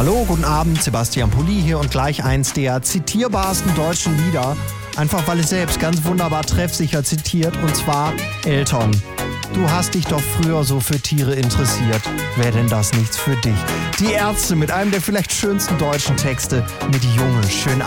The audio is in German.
Hallo, guten Abend, Sebastian Pulli hier und gleich eins der zitierbarsten deutschen Lieder. Einfach weil es selbst ganz wunderbar treffsicher zitiert, und zwar Elton. Du hast dich doch früher so für Tiere interessiert. Wäre denn das nichts für dich? Die Ärzte mit einem der vielleicht schönsten deutschen Texte mit Junge, schön